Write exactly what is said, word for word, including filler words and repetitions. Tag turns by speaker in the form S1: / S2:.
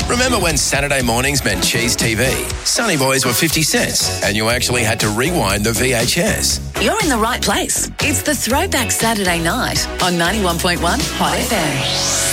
S1: Remember when Saturday mornings meant Cheese T V? Sunny Boys were fifty cents and you actually had to rewind the V H S.
S2: You're in the right place. It's the Throwback Saturday Night on ninety-one point one Hot F M.